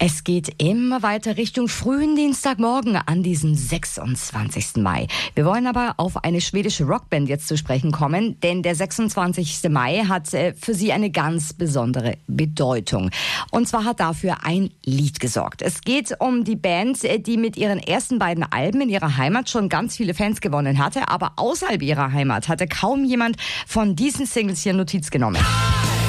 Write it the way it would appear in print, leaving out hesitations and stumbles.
Es geht immer weiter Richtung frühen Dienstagmorgen an diesem 26. Mai. Wir wollen aber auf eine schwedische Rockband jetzt zu sprechen kommen, denn der 26. Mai hat für sie eine ganz besondere Bedeutung. Und zwar hat dafür ein Lied gesorgt. Es geht um die Band, die mit ihren ersten beiden Alben in ihrer Heimat schon ganz viele Fans gewonnen hatte, aber außerhalb ihrer Heimat hatte kaum jemand von diesen Singles hier Notiz genommen.